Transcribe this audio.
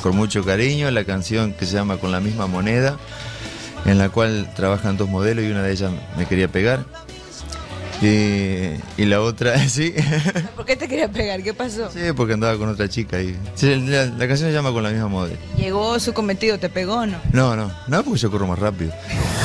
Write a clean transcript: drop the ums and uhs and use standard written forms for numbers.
con mucho cariño, la canción que se llama Con la misma moneda, en la cual trabajan dos modelos y una de ellas me quería pegar. Y la otra, sí. ¿Por qué te quería pegar? ¿Qué pasó? Sí, porque andaba con otra chica y sí, la canción se llama Con la misma modelo. Llegó su cometido, ¿te pegó o no? No, porque yo corro más rápido.